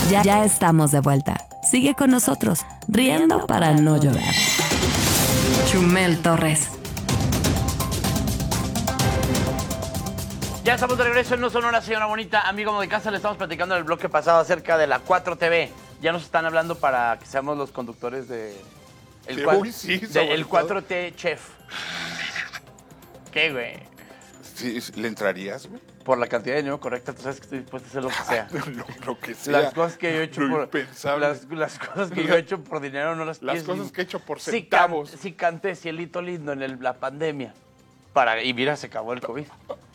Ya estamos de vuelta. Sigue con nosotros, riendo para no llorar. Chumel Torres. Ya estamos de regreso en No Sonora, señora bonita. Amigo de casa, le estamos platicando en el bloque pasado acerca de la 4TV. Ya nos están hablando para que seamos los conductores de... El 4T Chef. ¿Qué, güey? Sí, ¿le entrarías, güey? Por la cantidad de dinero correcta, tú sabes que estoy dispuesto a hacer lo que sea. Lo que sea. Las cosas que yo he hecho las cosas que yo he hecho por dinero no las Las pienso. cosas que he hecho por centavos. Sí canté Cielito Lindo en la pandemia. Y mira, se acabó el COVID.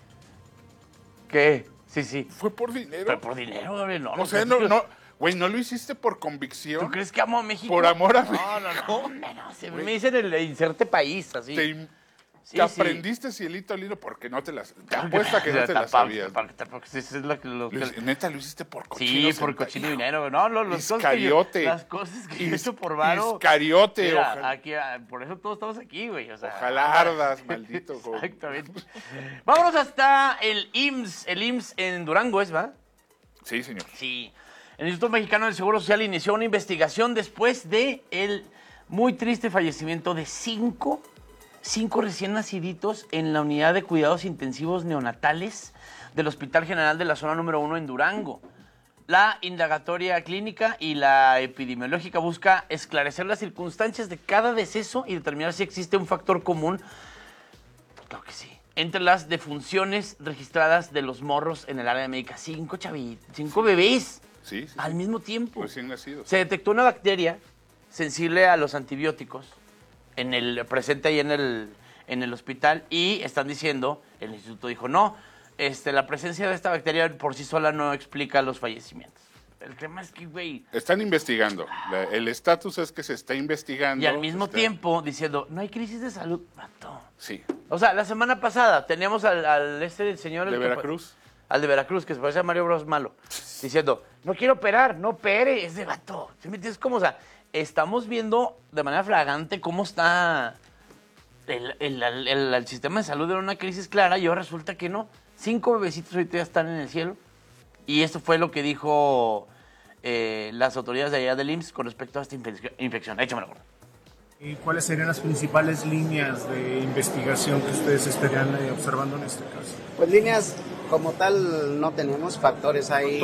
¿Qué? Sí. ¿Fue por dinero? Pero por dinero, güey, no. O sea, güey, ¿no lo hiciste por convicción? ¿Tú crees que amo a México? Por amor a México. No. Me dicen el inserte país, así. Te aprendiste Cielito Lindo porque no te las... Te apuesta que no te las sabías. Porque sí, es lo que... Neta, lo hiciste por cochino. Sí, por cochino dinero. No, las cosas que yo he hecho por varo. Iscariote. Mira, aquí, por eso todos estamos aquí, güey. O sea, ojalá ardas, maldito. Exactamente. Vámonos hasta el IMSS. El IMSS en Durango, ¿va? Sí, señor. Sí. El Instituto Mexicano del Seguro Social inició una investigación después de el muy triste fallecimiento de cinco recién naciditos en la unidad de cuidados intensivos neonatales del Hospital General de la Zona Número 1 en Durango. La indagatoria clínica y la epidemiológica busca esclarecer las circunstancias de cada deceso y determinar si existe un factor común, claro que sí, entre las defunciones registradas de los morros en el área médica. 5 bebés al mismo tiempo. Recién nacidos. Se detectó una bacteria sensible a los antibióticos presente ahí en el hospital, y están diciendo, el instituto dijo, no, la presencia de esta bacteria por sí sola no explica los fallecimientos. El tema es que, güey... Están investigando. El estatus es que se está investigando. Y al mismo tiempo diciendo, no hay crisis de salud, mato. Sí. O sea, la semana pasada teníamos al señor... ¿De Veracruz? Al de Veracruz, que se parece a Mario Bros Malo, diciendo, no quiero operar, no opere, es de vato. ¿Sí me entiendes cómo? O sea, estamos viendo de manera flagrante cómo está el sistema de salud en una crisis clara, y ahora resulta que no. 5 bebecitos ahorita ya están en el cielo. Y esto fue lo que dijo las autoridades de allá del IMSS con respecto a esta infección. Échamelo, gordo. ¿Y cuáles serían las principales líneas de investigación que ustedes estarían observando en este caso? Pues líneas como tal no tenemos, factores hay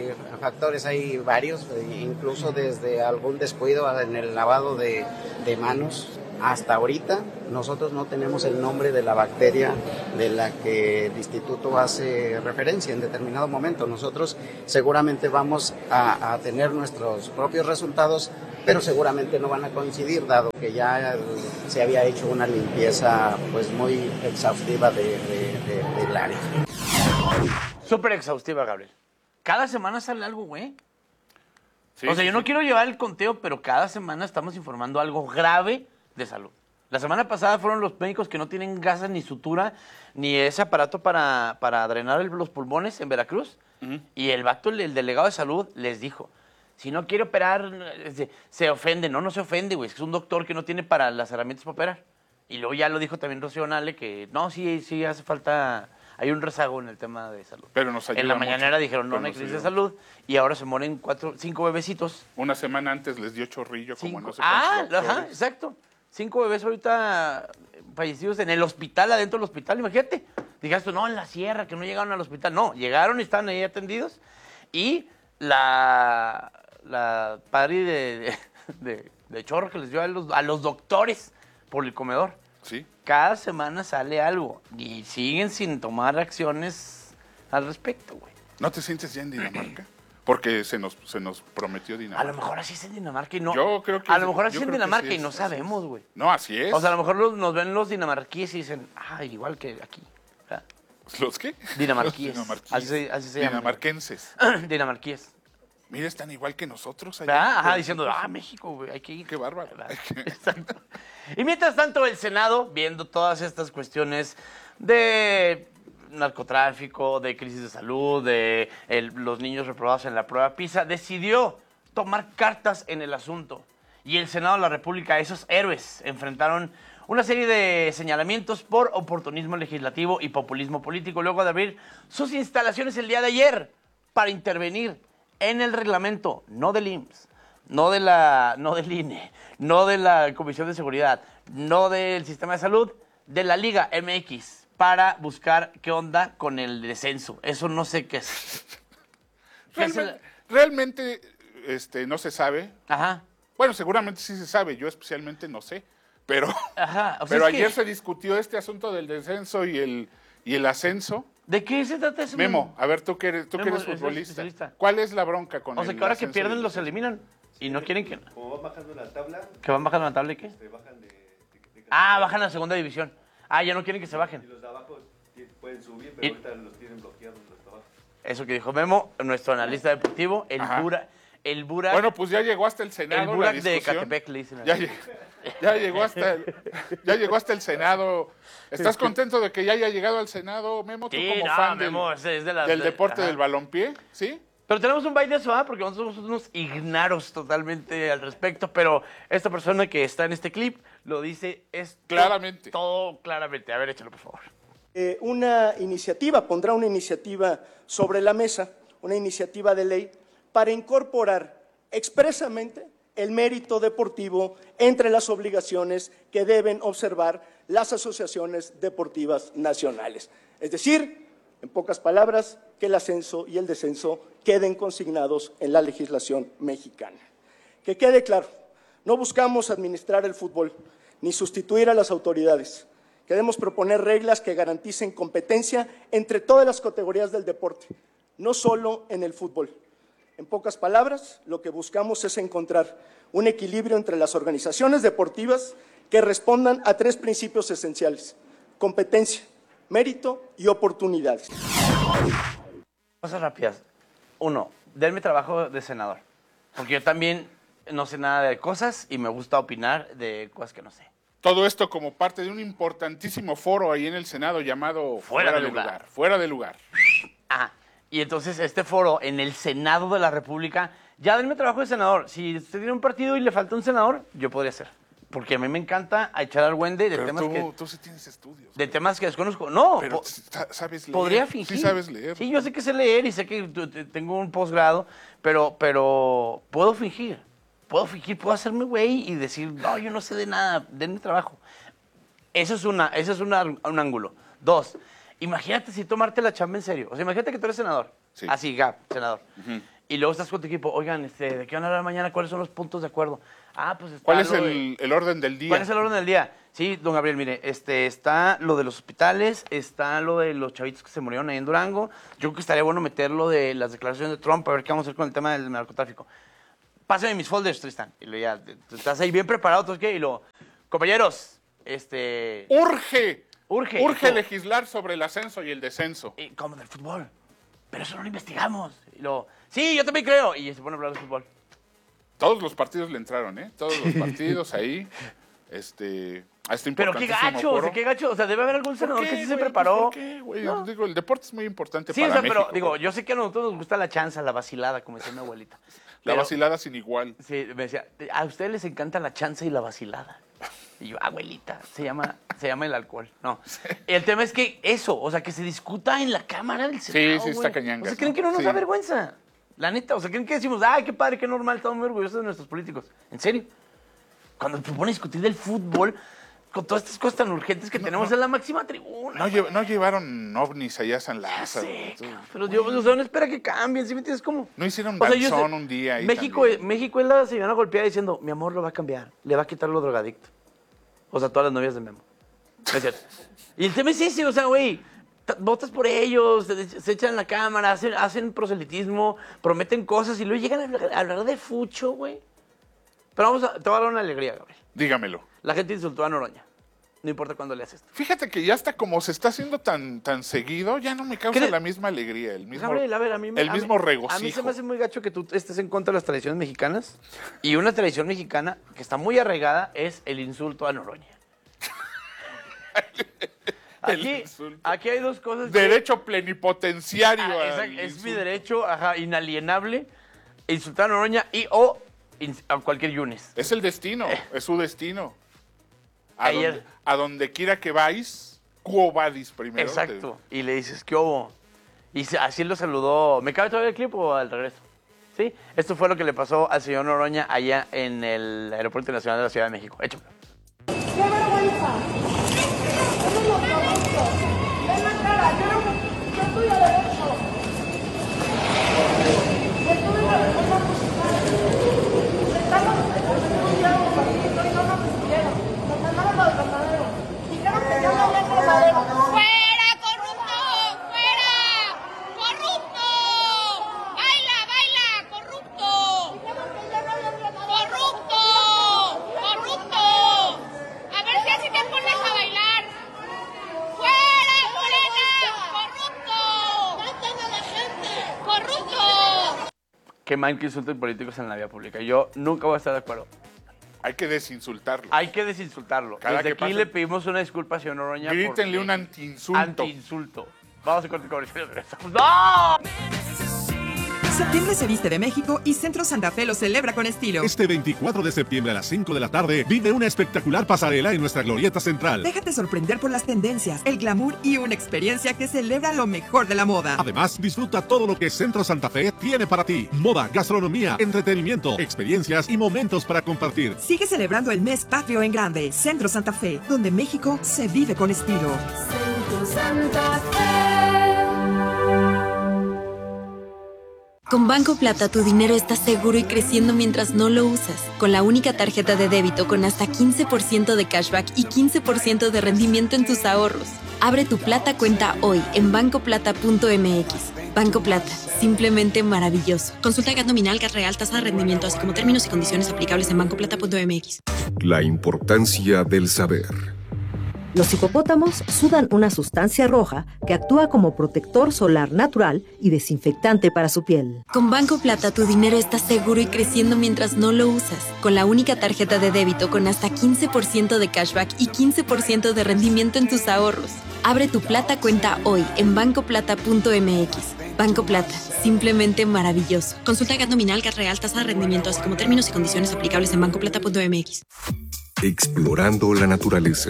varios, incluso desde algún descuido en el lavado de manos. Hasta ahorita nosotros no tenemos el nombre de la bacteria de la que el instituto hace referencia en determinado momento. Nosotros seguramente vamos a tener nuestros propios resultados, pero seguramente no van a coincidir, dado que ya se había hecho una limpieza pues muy exhaustiva del área. Súper exhaustiva, Gabriel. Cada semana sale algo, güey. Sí, yo no quiero llevar el conteo, pero cada semana estamos informando algo grave de salud. La semana pasada fueron los médicos que no tienen gasas ni sutura, ni ese aparato para drenar los pulmones en Veracruz. Y el vato, el delegado de salud, les dijo, si no quiere operar, se ofende. No se ofende, güey. Es un doctor que no tiene para las herramientas para operar. Y luego ya lo dijo también Rocío Nale, que no, sí hace falta... Hay un rezago en el tema de salud. Pero nos ayuda en la mucho. mañanera dijeron, no hay crisis de salud. Y ahora se mueren 5 bebecitos. Una semana antes les dio chorrillo, como no sé cuántos. Ajá, exacto. 5 bebés ahorita fallecidos en el hospital, adentro del hospital, imagínate. Dijeras tú, no, en la sierra, que no llegaron al hospital. No, llegaron y estaban ahí atendidos. Y la padre de chorro que les dio a los doctores por el comedor. Sí. Cada semana sale algo y siguen sin tomar acciones al respecto, güey. ¿No te sientes ya en Dinamarca? Porque se nos prometió Dinamarca. A lo mejor así es en Dinamarca y no. Yo creo que a lo mejor así es en Dinamarca sí y no sabemos, güey. No, así es. O sea, a lo mejor nos ven los dinamarquíes y dicen, igual que aquí. ¿Los qué? Dinamarquíes. Los Así se llama. Dinamarquenses. Dinamarquíes. Mira, están igual que nosotros allá. Ajá, diciendo, México, güey, hay que ir. Qué bárbaro. Exacto. Y mientras tanto, el Senado, viendo todas estas cuestiones de narcotráfico, de crisis de salud, de los niños reprobados en la prueba PISA, decidió tomar cartas en el asunto. Y el Senado de la República, esos héroes, enfrentaron una serie de señalamientos por oportunismo legislativo y populismo político, luego de abrir sus instalaciones el día de ayer para intervenir en el reglamento, no del IMSS, no del INE, no de la Comisión de Seguridad, no del Sistema de Salud, de la Liga MX, para buscar qué onda con el descenso. Eso no sé qué es. Realmente no se sabe. Ajá. Bueno, seguramente sí se sabe, yo especialmente no sé. Pero, Ajá, o sea, pero es ayer que... se discutió este asunto del descenso y el ascenso. ¿De qué se trata eso? Memo, a ver, tú que eres Memo, futbolista. ¿Cuál es la bronca con el O sea, que ahora que ascenso pierden y los eliminan y no quieren que... Como van bajando en la tabla, ¿Que van bajando la tabla y qué? bajan de Bajan a la segunda división. Ya no quieren que se y bajen. los de abajo pueden subir, pero Y- ahorita los tienen bloqueados los de abajo. Eso que dijo Memo, nuestro analista deportivo, Ajá. el Burak... Bueno, pues ya llegó hasta el Senado el la Burak de discusión. Catepec, le dicen. Ya llegó hasta el Senado. ¿Estás contento de que ya haya llegado al Senado, Memo? Tú Sí, como no, fan Memo, es de las... del deporte ajá. del balompié, ¿sí? Pero tenemos un baile de eso, porque nosotros somos unos ignaros totalmente al respecto, pero esta persona que está en este clip lo dice Claramente. Todo claramente. A ver, échalo, por favor. Pondrá una iniciativa sobre la mesa, una iniciativa de ley para incorporar expresamente el mérito deportivo entre las obligaciones que deben observar las asociaciones deportivas nacionales. Es decir, en pocas palabras, que el ascenso y el descenso queden consignados en la legislación mexicana. Que quede claro, no buscamos administrar el fútbol ni sustituir a las autoridades. Queremos proponer reglas que garanticen competencia entre todas las categorías del deporte, no solo en el fútbol. En pocas palabras, lo que buscamos es encontrar un equilibrio entre las organizaciones deportivas que respondan a 3 principios esenciales: competencia, mérito y oportunidades. Cosas rápidas. 1, denme trabajo de senador, porque yo también no sé nada de cosas y me gusta opinar de cosas que no sé. Todo esto como parte de un importantísimo foro ahí en el Senado llamado Fuera de lugar. Fuera de lugar. Y entonces este foro en el Senado de la República, ya denme trabajo de senador. Si usted tiene un partido y le falta un senador, yo podría ser. Porque a mí me encanta echar al güende de Pero temas tú sí tienes estudios. de temas que desconozco. No, Pero sabes leer. podría fingir. Sí sabes leer. Sí, yo sé que sé leer y sé que tengo un posgrado, pero puedo fingir. Puedo hacerme güey y decir, no, yo no sé de nada, denme trabajo. Eso es un ángulo. 2, imagínate si tomarte la chamba en serio. O sea, imagínate que tú eres senador. Sí. Así, senador. Y luego estás con tu equipo, oigan, ¿de qué van a hablar mañana? ¿Cuáles son los puntos de acuerdo? Pues está ¿Cuál es lo de- el orden del día? ¿Cuál es el orden del día? Sí, don Gabriel, mire, está lo de los hospitales, está lo de los chavitos que se murieron ahí en Durango. Yo creo que estaría bueno meter lo de las declaraciones de Trump, a ver qué vamos a hacer con el tema del narcotráfico. Pásame mis folders, Tristan. Y luego ya, estás ahí bien preparado, ¿tú qué? Y luego, compañeros, Urge legislar sobre el ascenso y el descenso. como del fútbol. Pero eso no lo investigamos. Y luego, sí, yo también creo. Y se pone a hablar de fútbol. Todos los partidos le entraron, ¿eh? Todos los partidos ahí. A este Pero qué importantísimo gacho, foro. qué gacho. O sea, debe haber algún senador que sí se güey? preparó. ¿Por qué, güey? No. Digo, el deporte es muy importante Sí, para o sea, México. pero digo, yo sé que a nosotros nos gusta la chanza, la vacilada, como decía mi abuelita. La Pero- vacilada sin igual. Sí, me decía, a ustedes les encanta la chanza y la vacilada. Y yo, abuelita, se llama el alcohol. No. El tema es que eso, o sea, que se discuta en la Cámara del Senado. sí, está güey. cañangas, O sea, creen ¿no? que no nos Sí. da vergüenza. La neta, o sea, creen que decimos, ay, qué padre, qué normal, estamos muy orgullosos de nuestros políticos. ¿En serio? Cuando te pones a discutir del fútbol, con todas estas cosas tan urgentes que tenemos en la máxima tribuna. No llevaron ovnis allá a San Lázaro. Sí, pero Dios, o sea, uno espera que cambien, ¿sí me entiendes? ¿Cómo? No hicieron O sea, yo danzón sé- un día ahí México, también. México es la señora golpeada diciendo, mi amor lo va a cambiar, le va a quitar lo drogadicto. O sea, todas las novias de Memo. Es cierto. Y el tema es ese, o sea, güey, votas por ellos, se echan en la cámara, hacen proselitismo, prometen cosas y luego llegan a hablar de fucho, güey. Pero te voy a dar una alegría, Gabriel. Dígamelo. La gente insultó a Noroña. No importa cuándo le haces esto. Fíjate que ya está como se está haciendo tan seguido, ya no me causa ¿Qué? la misma alegría, el mismo, Gabriel, a ver, a mí el mismo regocijo. A mí se me hace muy gacho que tú estés en contra de las tradiciones mexicanas. Y una tradición mexicana que está muy arraigada es el insulto a Noroña. El insulto. Aquí hay dos cosas. que- Derecho plenipotenciario. al es mi insulto. derecho inalienable insultar a Noroña o a cualquier Yunes. Es el destino, es su destino. Ayer- A donde quiera que vais, quo vadis primero. Exacto. Y le dices, ¿qué hubo? Y así lo saludó. ¿Me cabe todavía el clip o al regreso? ¿Sí? Esto fue lo que le pasó al señor Noroña allá en el Aeropuerto Internacional de la Ciudad de México. Échamelo. ¡Qué vergüenza! ¡Eso es lo correcto! ¡Ven la cara! ¡Yo estudio Derecho! Estudio la Reforma Musical. Estamos estudiados aquí, no nos estuvieron. Nos mandaron los granaderos. Dijeron que ya no había granaderos. ¡Fuera, corrupto! ¡Fuera! ¡Corrupto! ¡Baila, baila! ¡Corrupto! Dijeron que ya no había granaderos. ¡Corrupto! ¡Corrupto! A ver si así te pones a bailar. ¡Fuera, Morena! ¡Corrupto! ¡Matan a la gente! ¡Corrupto! Qué mal que insulten políticos en la vía pública. Yo nunca voy a estar de acuerdo. Hay que desinsultarlo. Hay que desinsultarlo. Cada Desde que aquí pase- le pedimos una disculpa al señor Noroña. Grítenle porque- un antiinsulto. Antiinsulto. Vamos a cortar comercial. ¡No! Septiembre se viste de México y Centro Santa Fe lo celebra con estilo. Este 24 de septiembre a las 5 de la tarde, vive una espectacular pasarela en nuestra glorieta central. Déjate sorprender por las tendencias, el glamour y una experiencia que celebra lo mejor de la moda. Además, disfruta todo lo que Centro Santa Fe tiene para ti. Moda, gastronomía, entretenimiento, experiencias y momentos para compartir. Sigue celebrando el mes patrio en grande. Centro Santa Fe, donde México se vive con estilo. Centro Santa Fe. Con Banco Plata tu dinero está seguro y creciendo mientras no lo usas. Con la única tarjeta de débito con hasta 15% de cashback y 15% de rendimiento en tus ahorros. Abre tu Plata cuenta hoy en bancoplata.mx. Banco Plata, simplemente maravilloso. Consulta GAT nominal, GAT real, tasa de rendimiento, así como términos y condiciones aplicables en bancoplata.mx. La importancia del saber. Los hipopótamos sudan una sustancia roja que actúa como protector solar natural y desinfectante para su piel. Con Banco Plata tu dinero está seguro y creciendo mientras no lo usas. Con la única tarjeta de débito con hasta 15% de cashback y 15% de rendimiento en tus ahorros. Abre tu Plata cuenta hoy en bancoplata.mx. Banco Plata, simplemente maravilloso. Consulta GAT nominal, GAT real, tasa de rendimiento, así como términos y condiciones aplicables en bancoplata.mx. Explorando la naturaleza.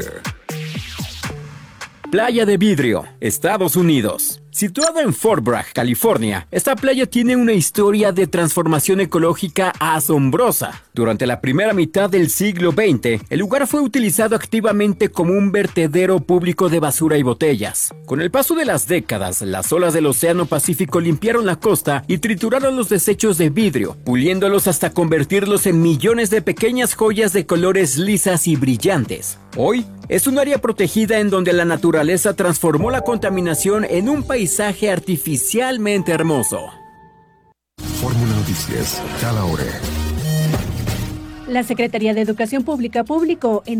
Playa de Vidrio, Estados Unidos. Situada en Fort Bragg, California, esta playa tiene una historia de transformación ecológica asombrosa. Durante la primera mitad del siglo XX, el lugar fue utilizado activamente como un vertedero público de basura y botellas. Con el paso de las décadas, las olas del Océano Pacífico limpiaron la costa y trituraron los desechos de vidrio, puliéndolos hasta convertirlos en millones de pequeñas joyas de colores lisas y brillantes. Hoy, es un área protegida en donde la naturaleza transformó la contaminación en un paisaje artificialmente hermoso. Fórmula Noticias, cada hora. La Secretaría de Educación Pública publicó en